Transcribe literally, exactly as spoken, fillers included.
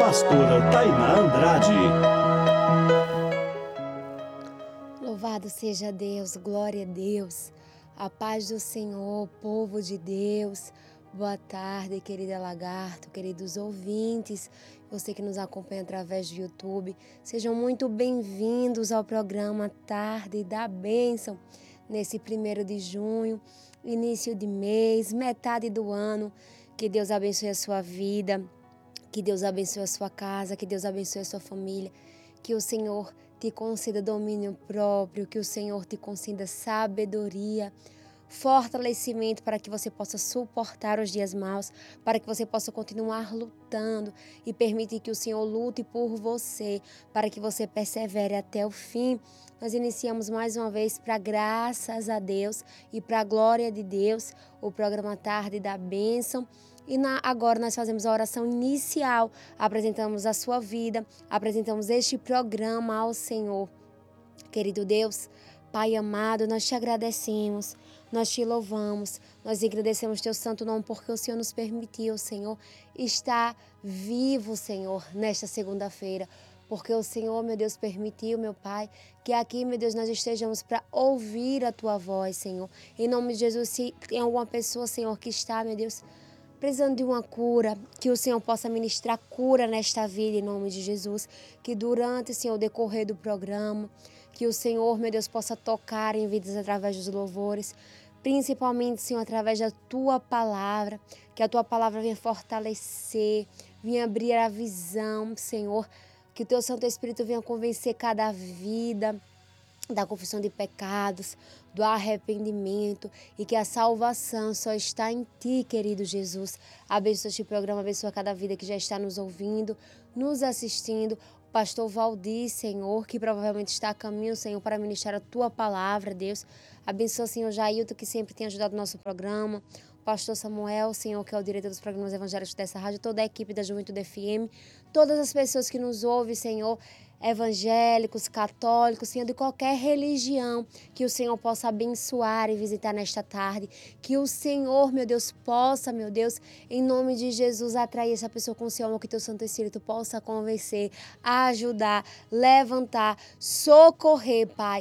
Pastora Tainá Andrade. Louvado seja Deus, glória a Deus, a paz do Senhor, povo de Deus. Boa tarde, querida Lagarto, queridos ouvintes, você que nos acompanha através do YouTube. Sejam muito bem-vindos ao programa Tarde da Bênção, nesse primeiro de junho, início de mês, metade do ano. Que Deus abençoe a sua vida, que Deus abençoe a sua casa, que Deus abençoe a sua família, que o Senhor te conceda domínio próprio, que o Senhor te conceda sabedoria, fortalecimento para que você possa suportar os dias maus, para que você possa continuar lutando e permitir que o Senhor lute por você, para que você persevere até o fim. Nós iniciamos mais uma vez, para graças a Deus e para a glória de Deus, o programa Tarde da Bênção. E na, agora nós fazemos a oração inicial, apresentamos a sua vida, apresentamos este programa ao Senhor. Querido Deus, Pai amado, nós te agradecemos, nós te louvamos, nós agradecemos teu santo nome porque o Senhor nos permitiu, Senhor, estar vivo, Senhor, nesta segunda-feira. Porque o Senhor, meu Deus, permitiu, meu Pai, que aqui, meu Deus, nós estejamos para ouvir a tua voz, Senhor. Em nome de Jesus, se tem alguma pessoa, Senhor, que está, meu Deus, precisando de uma cura, que o Senhor possa ministrar cura nesta vida, em nome de Jesus. Que durante, Senhor, o decorrer do programa, que o Senhor, meu Deus, possa tocar em vidas através dos louvores, principalmente, Senhor, através da Tua Palavra, que a Tua Palavra venha fortalecer, venha abrir a visão, Senhor, que o Teu Santo Espírito venha convencer cada vida da confissão de pecados, do arrependimento e que a salvação só está em Ti, querido Jesus. Abençoa este programa, abençoa cada vida que já está nos ouvindo, nos assistindo. Pastor Valdir, Senhor, que provavelmente está a caminho, Senhor, para ministrar a Tua Palavra, Deus. Abençoa, Senhor, Jailton, que sempre tem ajudado o nosso programa. O pastor Samuel, Senhor, que é o diretor dos programas evangélicos dessa rádio, toda a equipe da Juventude F M, todas as pessoas que nos ouvem, Senhor, evangélicos, católicos, Senhor, de qualquer religião, que o Senhor possa abençoar e visitar nesta tarde, que o Senhor, meu Deus, possa, meu Deus, em nome de Jesus, atrair essa pessoa com o Seu amor, que Teu Santo Espírito possa convencer, ajudar, levantar, socorrer, Pai,